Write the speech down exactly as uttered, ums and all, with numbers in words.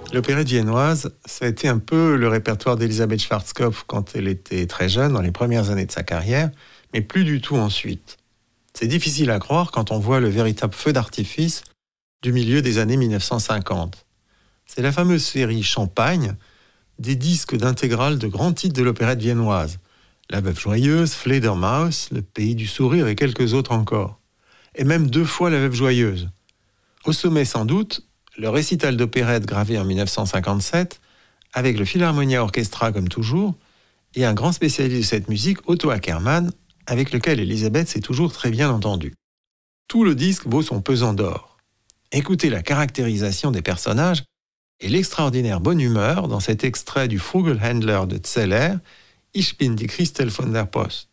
L'opérette viennoise, ça a été un peu le répertoire d'Elisabeth Schwarzkopf quand elle était très jeune, dans les premières années de sa carrière, mais plus du tout ensuite. C'est difficile à croire quand on voit le véritable feu d'artifice du milieu des années mille neuf cent cinquante. C'est la fameuse série Champagne, des disques d'intégrales de grands titres de l'opérette viennoise. La Veuve Joyeuse, Fledermaus, Le Pays du Sourire et quelques autres encore. Et même deux fois La Veuve Joyeuse. Au sommet sans doute, le récital d'opérette gravé en mille neuf cent cinquante-sept, avec le Philharmonia Orchestra comme toujours, et un grand spécialiste de cette musique, Otto Ackermann, avec lequel Elisabeth s'est toujours très bien entendue. Tout le disque vaut son pesant d'or. Écoutez la caractérisation des personnages et l'extraordinaire bonne humeur dans cet extrait du Vogelhändler de Zeller, Ich bin die Christel von der Post.